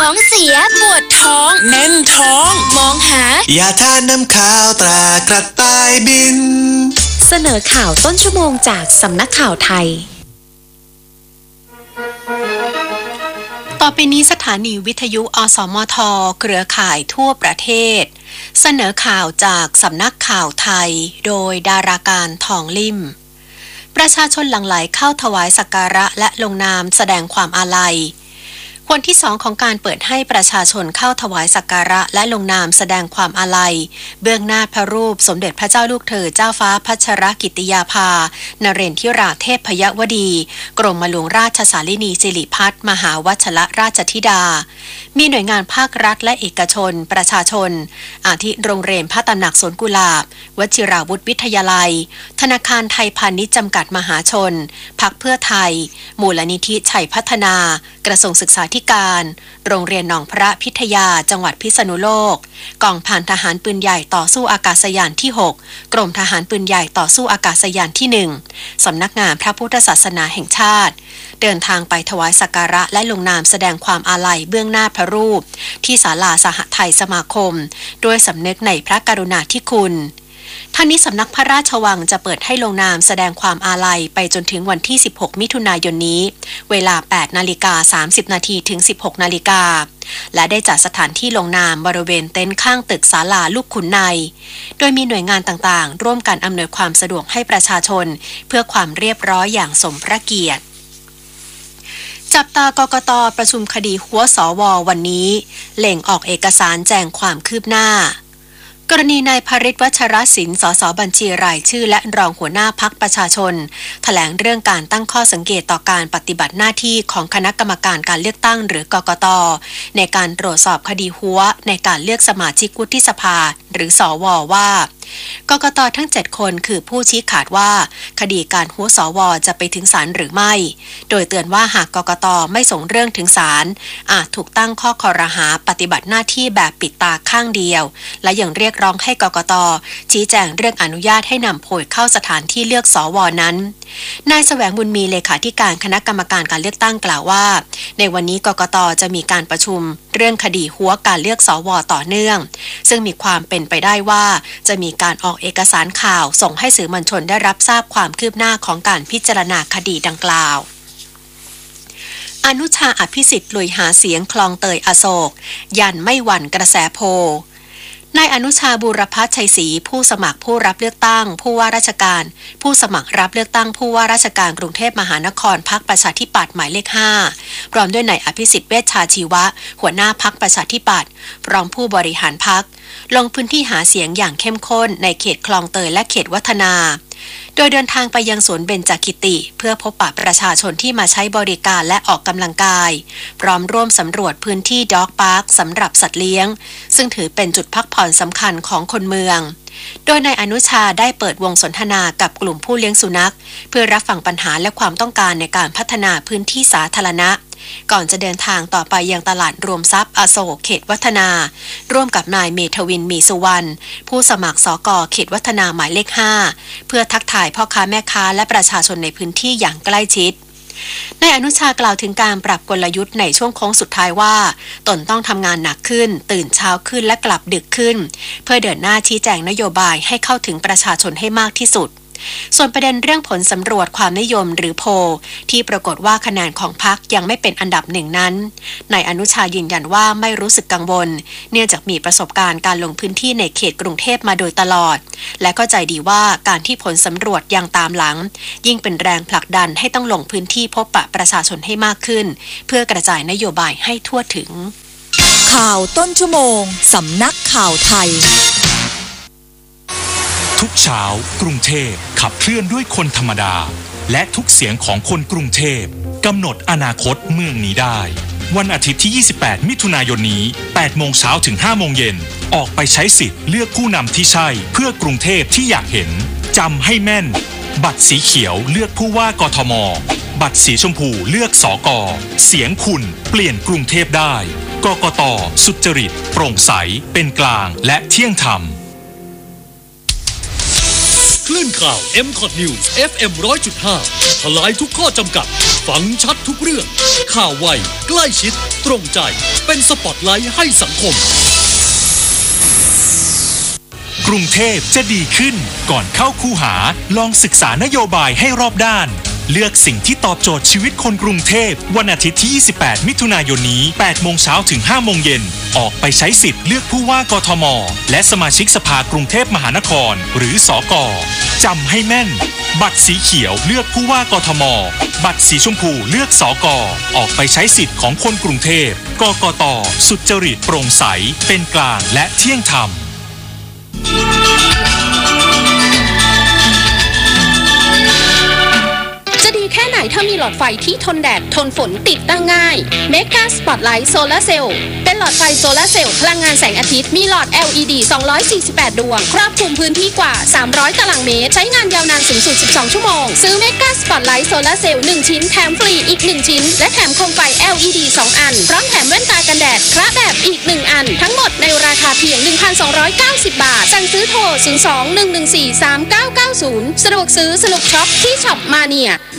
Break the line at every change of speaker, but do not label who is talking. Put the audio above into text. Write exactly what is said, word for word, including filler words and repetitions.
ท้องเสียปวดท้อง
แน่นท้อง
มองหาย
าทาน้ำขาวตรากระต่ายบิน
เสนอข่าวต้นชั่วโมงจากสำนักข่าวไทยต่อไปนี้สถานีวิทยุอสมทเครือข่ายทั่วประเทศเสนอข่าวจากสำนักข่าวไทยโดยดาราการทองลิ่มประชาชนหลั่งไหลเข้าถวายสักการะและลงนามแสดงความอาลัยวันที่สองของการเปิดให้ประชาชนเข้าถวายสักการะและลงนามแสดงความอาลัยเบื้องหน้าพระรูปสมเด็จพระเจ้าลูกเธอเจ้าฟ้าพัชรกิติยาภานเรศธิราเทพยวดีกรมหลวงราชสารินีสิริพัฒน์มหาวัชรราชธิดามีหน่วยงานภาครัฐและเอกชนประชาชนอาทิโรงเรียนพระตำหนักสวนกุหลาบวชิราวุธวิทยาลัยธนาคารไทยพาณิชย์จำกัดมหาชนพรรคเพื่อไทยมูลนิธิชัยพัฒนากระทรวงศึกษาธิการโรงเรียนหนองพระพิทยาจังหวัดพิษณุโลกกองพันทหารปืนใหญ่ต่อสู้อากาศยานที่หกกรมทหารปืนใหญ่ต่อสู้อากาศยานที่หนึ่งสำนักงานพระพุทธศาสนาแห่งชาติเดินทางไปถวายสักการะและลงนามแสดงความอาลัยเบื้องหน้าพระรูปที่ศาลาสหไทยสมาคมด้วยสำนึกในพระกรุณาธิคุณท่านนี้สำนักพระราชวังจะเปิดให้ลงนามแสดงความอาลัยไปจนถึงวันที่สิบหกมิถุนายนนี้เวลา แปดนาฬิกาสามสิบนาทีถึง สิบหกนาฬิกาและได้จัดสถานที่ลงนามบริเวณเต็นท์ข้างตึกศาลาลูกขุนในโดยมีหน่วยงานต่างๆร่วมกันอำนวยความสะดวกให้ประชาชนเพื่อความเรียบร้อยอย่างสมพระเกียรติจับตากกต.ประชุมคดีหัวสว.วันนี้เล่งออกเอกสารแจ้งความคืบหน้ากรณีนายภริษฐ์วัชรศิลป์สสบัญชีรายชื่อและรองหัวหน้าพรรคประชาชนแถลงเรื่องการตั้งข้อสังเกตต่อการปฏิบัติหน้าที่ของคณะกรรมการการเลือกตั้งหรือกกต.ในการตรวจสอบคดีหัวในการเลือกสมาชิกวุฒิสภาหรือสว.ว่ากกต.ทั้งเจ็ดคนคือผู้ชี้ขาดว่าคดีการหัวสว.จะไปถึงศาลหรือไม่โดยเตือนว่าหากกกต.ไม่ส่งเรื่องถึงศาลอาจถูกตั้งข้อคอรหาปฏิบัติหน้าที่แบบปิดตาข้างเดียวและยังเรียกร้องให้กกต.ชี้แจงเรื่องอนุญาตให้นำโพยเข้าสถานที่เลือกสว.นั้นนายแสวงบุญมีเลขาธิการคณะกรรมการการเลือกตั้งกล่าวว่าในวันนี้กกต.จะมีการประชุมเรื่องคดีหัวการเลือกสว.ต่อเนื่องซึ่งมีความเป็นไปได้ว่าจะมีการออกเอกสารข่าวส่งให้สื่อมวลชนได้รับทราบความคืบหน้าของการพิจารณาคดีดังกล่าวอนุชาอภิสิทธิ์ลุยหาเสียงคลองเตยอโศกยันไม่หวั่นกระแสโพนายอนุชาบูรพัฒน์ชัยศรีผู้สมัครผู้รับเลือกตั้งผู้ว่าราชการผู้สมัครรับเลือกตั้งผู้ว่าราชการกรุงเทพมหานครพรรคประชาธิปัตย์หมายเลขห้าพร้อมด้วยนายอภิสิทธิ์เวชชาชีวะหัวหน้าพรรคประชาธิปัตย์พร้อมผู้บริหารพรรคลงพื้นที่หาเสียงอย่างเข้มข้นในเขตคลองเตยและเขตวัฒนาโดยเดินทางไปยังสวนเบญจกิติเพื่อพบปะประชาชนที่มาใช้บริการและออกกำลังกายพร้อมร่วมสำรวจพื้นที่ด็อกพาร์คสำหรับสัตว์เลี้ยงซึ่งถือเป็นจุดพักผ่อนสำคัญของคนเมืองโดยนายอนุชาได้เปิดวงสนทนากับกลุ่มผู้เลี้ยงสุนัขเพื่อรับฟังปัญหาและความต้องการในการพัฒนาพื้นที่สาธารณะก่อนจะเดินทางต่อไปยังตลาดรวมทรัพย์อโศกเขตวัฒนาร่วมกับนายเมธวินมีสุวรรณผู้สมัครสกเขตวัฒนาหมายเลขห้าเพื่อทักทายพ่อค้าแม่ค้าและประชาชนในพื้นที่อย่างใกล้ชิดนายอนุชากล่าวถึงการปรับกลยุทธ์ในช่วงโค้งสุดท้ายว่าตนต้องทำงานหนักขึ้นตื่นเช้าขึ้นและกลับดึกขึ้นเพื่อเดินหน้าชี้แจงนโยบายให้เข้าถึงประชาชนให้มากที่สุดส่วนประเด็นเรื่องผลสำรวจความนิยมหรือโพลที่ปรากฏว่าคะแนนของพรรคยังไม่เป็นอันดับหนึ่งนั้นนายอนุชายืนยันว่าไม่รู้สึกกังวลเนื่องจากมีประสบการณ์การลงพื้นที่ในเขตกรุงเทพมาโดยตลอดและเข้าใจดีว่าการที่ผลสำรวจยังตามหลังยิ่งเป็นแรงผลักดันให้ต้องลงพื้นที่พบปะประชาชนให้มากขึ้นเพื่อกระจายนโยบายให้ทั่วถึง
ข่าวต้นชั่วโมงสำนักข่าวไทย
ทุกเช้ากรุงเทพขับเคลื่อนด้วยคนธรรมดาและทุกเสียงของคนกรุงเทพกำหนดอนาคตเมืองนี้ได้วันอาทิตย์ที่ยี่สิบแปดมิถุนายนนี้แปดโมงเช้าถึงห้าโมงเย็นออกไปใช้สิทธิ์เลือกผู้นำที่ใช่เพื่อกรุงเทพที่อยากเห็นจำให้แม่นบัตรสีเขียวเลือกผู้ว่ากทมบัตรสีชมพูเลือกสกเสียงคุณเปลี่ยนกรุงเทพได้กกต.สุจริตโปร่งใสเป็นกลางและเที่ยงธรรม
ลื่นข่าว เอ็ม คอท News เอฟ เอ็ม หนึ่งร้อยจุดห้า ทลายทุกข้อจำกัดฟังชัดทุกเรื่องข่าวไวใกล้ชิดตรงใจเป็นสปอตไลท์ให้สังคม
กรุงเทพจะดีขึ้นก่อนเข้าคูหาลองศึกษานโยบายให้รอบด้านเลือกสิ่งที่ตอบโจทย์ชีวิตคนกรุงเทพวันอาทิตย์ที่ยี่สิบแปดมิถุนายนนี้แปดโมงเช้าถึงห้าโมงเย็นออกไปใช้สิทธิ์เลือกผู้ว่ากทมและสมาชิกสภากรุงเทพมหานครหรือสกจำให้แม่นบัตรสีเขียวเลือกผู้ว่ากทมบัตรสีชมพูเลือกสกออกไปใช้สิทธิ์ของคนกรุงเทพกกตสุจริตโปร่งใสเป็นกลางและเที่ยงธรรม
จะดีแค่ไหนถ้ามีหลอดไฟที่ทนแดดทนฝนติดตั้งง่าย Mega Spotlight Solar Cell เป็นหลอดไฟโซลาร์เซลล์พลังงานแสงอาทิตย์มีหลอด แอล อี ดี สองร้อยสี่สิบแปด ดวงครอบคลุมพื้นที่กว่าสามร้อยตารางเมตรใช้งานยาวนานสูงสุดสิบสองชั่วโมงซื้อ Mega Spotlight Solar Cell หนึ่งชิ้นแถมฟรีอีกหนึ่งชิ้นและแถมโคมไฟ แอล อี ดี สองอันพร้อมแถมแว่นตากันแดดคระแบบอีกหนึ่งอันทั้งหมดในราคาเพียง หนึ่งพันสองร้อยเก้าสิบ บาทสั่งซื้อโทรศูนย์ สอง หนึ่ง หนึ่ง สี่ สาม เก้า เก้า ศูนย์สะดวกซื้อสนุกช็อปที่ช็อปมาเนีย